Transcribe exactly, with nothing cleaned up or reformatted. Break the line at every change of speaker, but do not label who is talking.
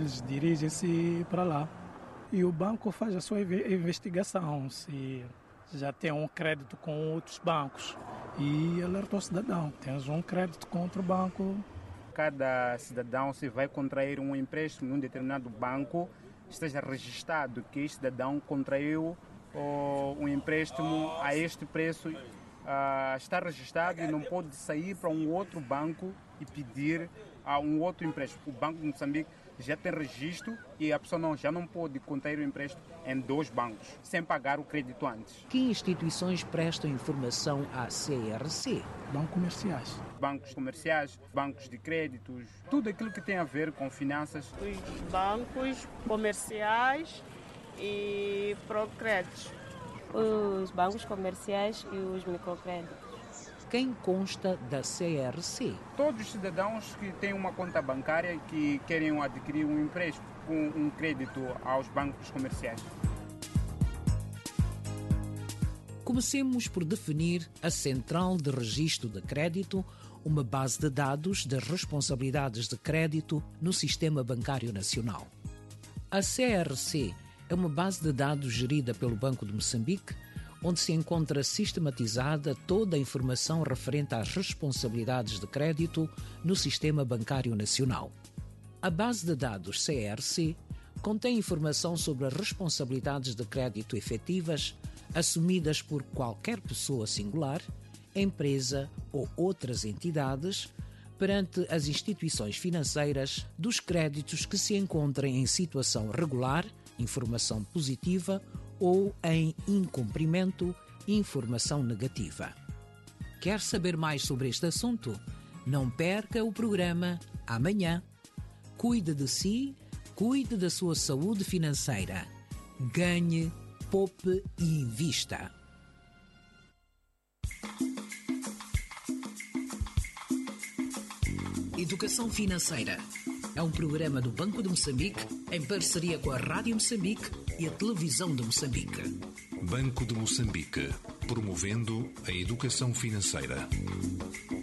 eles dirigem-se para lá. E o banco faz a sua investigação, se já tem um crédito com outros bancos. E alerta o cidadão, tens um crédito com outro banco.
Cada cidadão, se vai contrair um empréstimo em um determinado banco, esteja registrado que este cidadão contraiu oh, um empréstimo a este preço, ah, está registrado e não pode sair para um outro banco e pedir a um outro empréstimo. O Banco de Moçambique já tem registro e a pessoa não, já não pode contrair o empréstimo em dois bancos, sem pagar o crédito antes.
Que instituições prestam informação à C R C?
Bancos comerciais.
Bancos comerciais, bancos de créditos, tudo aquilo que tem a ver com finanças.
Os bancos comerciais e procréditos.
Os bancos comerciais e os microcréditos.
Quem consta da C R C?
Todos os cidadãos que têm uma conta bancária e que querem adquirir um empréstimo, um, um crédito aos bancos comerciais.
Comecemos por definir a Central de Registro de Crédito, uma base de dados das responsabilidades de crédito no Sistema Bancário Nacional. A C R C é uma base de dados gerida pelo Banco de Moçambique, onde se encontra sistematizada toda a informação referente às responsabilidades de crédito no Sistema Bancário Nacional. A base de dados C R C contém informação sobre as responsabilidades de crédito efetivas assumidas por qualquer pessoa singular, empresa ou outras entidades perante as instituições financeiras dos créditos que se encontrem em situação regular, informação positiva, ou em incumprimento, informação negativa. Quer saber mais sobre este assunto? Não perca o programa amanhã. Cuide de si, cuide da sua saúde financeira. Ganhe, poupe e invista. Educação Financeira é um programa do Banco de Moçambique em parceria com a Rádio Moçambique e a Televisão de Moçambique.
Banco de Moçambique, promovendo a educação financeira.